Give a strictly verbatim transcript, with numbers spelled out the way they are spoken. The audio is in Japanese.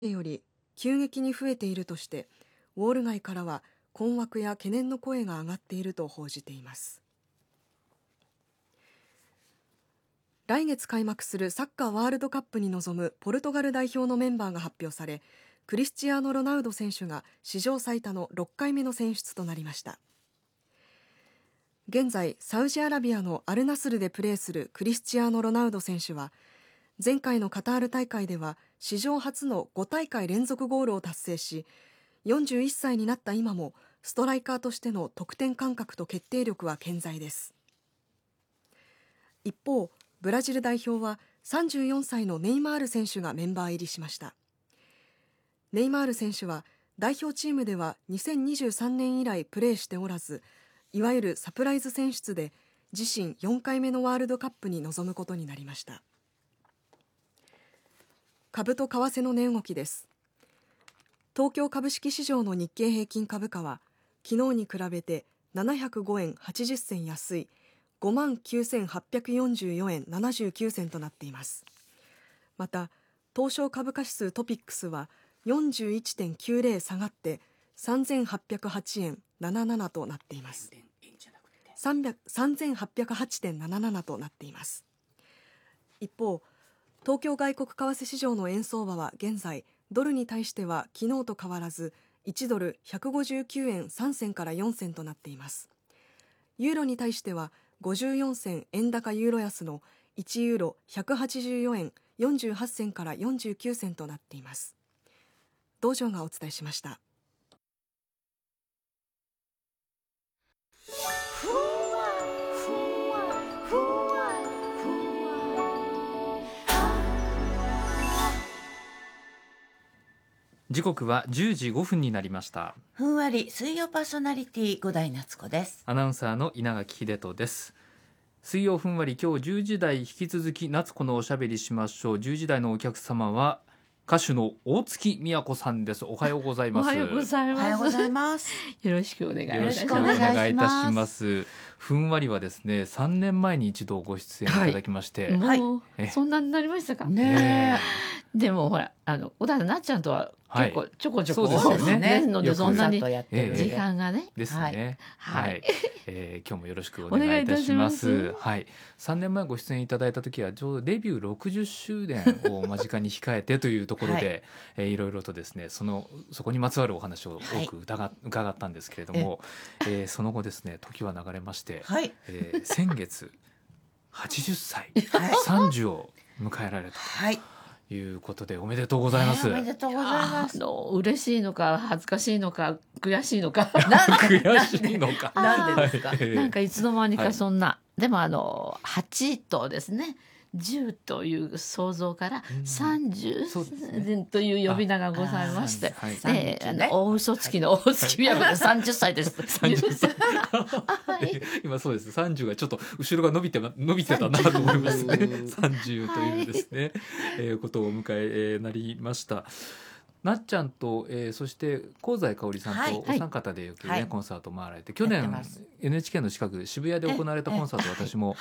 より急激に増えているとして、ウォール街からは困惑や懸念の声が上がっていると報じています。来月開幕するサッカーワールドカップに臨むポルトガル代表のメンバーが発表され、クリスチアーノ・ロナウド選手が史上最多のろっかいめの選出となりました。現在サウジアラビアのアルナスルでプレーするクリスチアーノ・ロナウド選手は、前回のカタール大会では史上初のご大会連続ゴールを達成し、よんじゅういっさいになった今もストライカーとしての得点感覚と決定力は健在です。一方、ブラジル代表はさんじゅうよんさいのネイマール選手がメンバー入りしました。ネイマール選手は代表チームではにせんにじゅうさんねん以来プレーしておらず、いわゆるサプライズ選出で自身よんかいめのワールドカップに臨むことになりました。株と為替の値動きです。東京株式市場の日経平均株価は昨日に比べてななひゃくごえんはちじゅっせん安い ごまんきゅうせんはっぴゃくよんじゅうよえんななじゅうきゅうせんとなっています。また東証株価指数トピックスは よんじゅういってんきゅうぜろ 下がってさんぜんはっぴゃくはちえんななじゅうななとなっています。さんぜんはっぴゃくはちてんななじゅうななとなっています。一方、東京外国為替市場の円相場は現在ドルに対しては昨日と変わらずいちドルひゃくごじゅうきゅうえんさんせんからよんせんとなっています。ユーロに対してはごじゅうよんせん円高ユーロ安のいちユーロひゃくはちじゅうよえんよんじゅうはっせんからよんじゅうきゅうせんとなっています。道場がお伝えしました。 時刻はじゅうじごふんになりました。 ふんわり水曜パーソナリティ五代夏子です。 アナウンサーの稲垣秀人です。水曜ふんわり、今日じゅうじ台引き続き夏子のおしゃべりしましょう。じゅうじ台のお客様は歌手の大月みやこさんです。おはようございます。 おはようございます。 おはようございます。 よろしくお願いいたします。 よろしくお願いいたします。 ふんわりはですね、さんねんまえに一度ご出演いただきまして、 はい、もうえそんなになりましたかね。 でもほら、あの小田なっちゃんとは結構ちょこちょこ、 はい、そうですよね。 ですので、そんなに時間がね、 ですね。はい、はい、えー、今日もよろしくお願いいたします。はい、さんねんまえご出演いただいた時はちょうどデビューろくじゅっしゅうねんを間近に控えてというところで、はい、えー、いろいろとですね、そのそこにまつわるお話を多く伺、はい、伺ったんですけれども、えー、その後ですね、時は流れまして、はい、えー、先月はちじゅっさい、はい、さんじゅうを迎えられた。はい、いうことでおめでとうございます。 おめでとうございます。 あの嬉しいのか恥ずかしいのか悔しいのか悔しいのかなんでですか。 なんかいつの間にかそんな、はい、でもあのはちとですね、じゅうという想像からさんじゅうという呼び名がございまして、で、あの大嘘つきの大月みやこでさんじゅっさいです。 さんじゅっさい今そうです。さんじゅうがちょっと後ろが伸びて伸びてたなと思いますね。さんじゅうというですね、はい、えー、ことをお迎え、えー、なりました。なっちゃんと、えー、そして香西かおりさんとお三方でよくね、はい、コンサート回られて、去年 エヌエイチケー の近く渋谷で行われたコンサート、私も